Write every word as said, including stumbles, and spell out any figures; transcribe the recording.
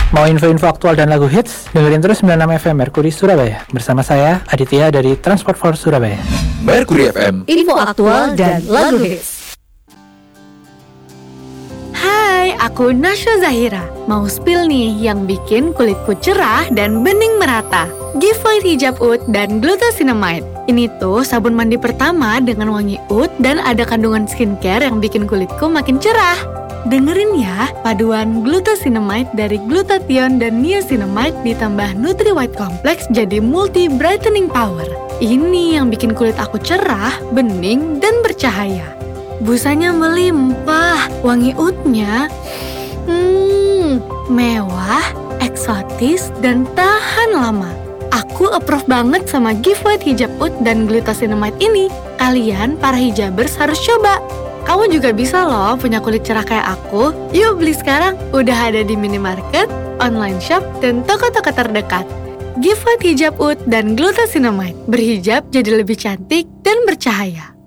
Mau info-info aktual dan lagu hits? Dengerin terus sembilan puluh enam F M Mercury Surabaya. Bersama saya, Aditya dari Transport for Surabaya. Mercury F M, info aktual dan lagu hits. Hai, aku Nasya Zahira. Mau spill nih yang bikin kulitku cerah dan bening merata. Giveaway hijab oud dan glucosinamide. Ini tuh sabun mandi pertama dengan wangi oud dan ada kandungan skincare yang bikin kulitku makin cerah. Dengerin ya, paduan glucosinamide dari glutathione dan niacinamide ditambah Nutri White Complex jadi multi brightening power. Ini yang bikin kulit aku cerah, bening, dan bercahaya. Busanya melimpah, wangi oudnya hmm, mewah, eksotis, dan tahan lama. Aku approve banget sama giveaway hijab oud dan glucosinamide ini. Kalian, para hijabers, harus coba. Kamu juga bisa loh punya kulit cerah kayak aku. Yuk beli sekarang, udah ada di minimarket, online shop, dan toko-toko terdekat. Giveaway hijab oud dan glucosinamide. Berhijab jadi lebih cantik dan bercahaya.